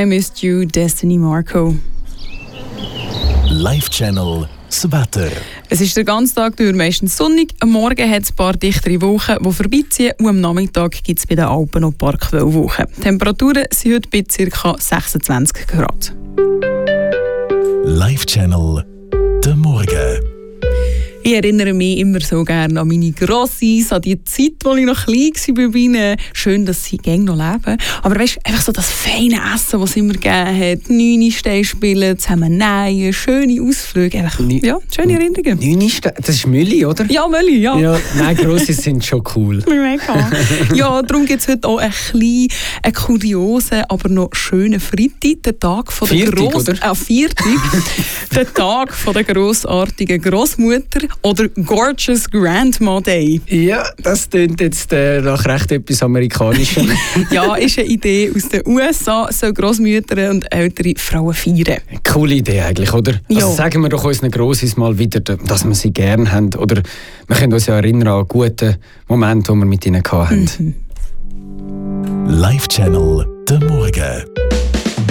I Missed You, Destiny Marco. Live Channel, das Wetter. Es ist den ganzen Tag durch meistens sonnig. Am Morgen hat es ein paar dichtere Wolken, die vorbeiziehen. Und am Nachmittag gibt es bei den Alpen noch ein paar Quellwolken. Die Temperaturen sind heute bei ca. 26 Grad. Live Channel, der Morgen. Ich erinnere mich immer so gerne an meine Grossis, an die Zeit, als ich noch klein war bei ihnen. Schön, dass sie gerne noch leben. Aber weißt du, einfach so das feine Essen, das es immer gegeben hat. 9 Steine spielen, zusammen nähen, schöne Ausflüge. Einfach, ja, schöne Erinnerungen. 9 Steine, das ist Mülli, oder? Ja, Mölli, ja. Nein, Grosses sind schon cool. Mega. Ja, darum gibt es heute auch einen kuriosen, aber noch schönen Freitag, den Tag von der Viertag. Den Tag von der grossartigen Grossmutter oder Gorgeous Grandma Day. Ja, das klingt jetzt nach recht etwas Amerikanischem. Ja, ist eine Idee aus den USA, so Grossmütter und ältere Frauen feiern. Coole Idee eigentlich, oder? Ja. Also sagen wir doch unseren Grossis mal wieder, dass wir sie gerne haben. Oder wir können uns ja erinnern an gute Momente, die wir mit ihnen hatten. Live Channel, der Morgen.